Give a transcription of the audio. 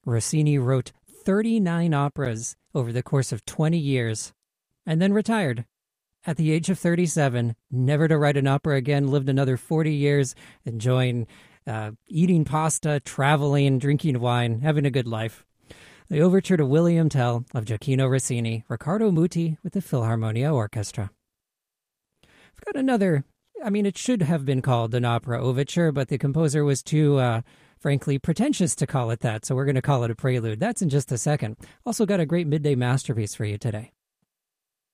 Rossini wrote 39 operas over the course of 20 years and then retired. At the age of 37, never to write an opera again, lived another 40 years enjoying eating pasta, traveling, drinking wine, having a good life. The overture to William Tell of Gioacchino Rossini, Riccardo Muti with the Philharmonia Orchestra. I've got another, it should have been called an opera overture, but the composer was too, frankly, pretentious to call it that, so we're going to call it a prelude. That's in just a second. Also got a great midday masterpiece for you today.